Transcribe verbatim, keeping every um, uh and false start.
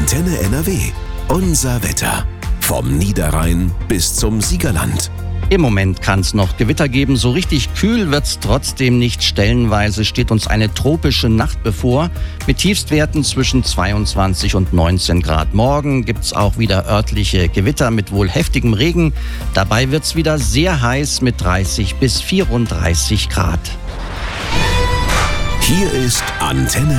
Antenne N R W. Unser Wetter. Vom Niederrhein bis zum Siegerland. Im Moment kann es noch Gewitter geben. So richtig kühl wird's trotzdem nicht. Stellenweise steht uns eine tropische Nacht bevor mit Tiefstwerten zwischen zweiundzwanzig und neunzehn Grad. Morgen gibt's auch wieder örtliche Gewitter mit wohl heftigem Regen. Dabei wird's wieder sehr heiß mit dreißig bis vierunddreißig Grad. Hier ist Antenne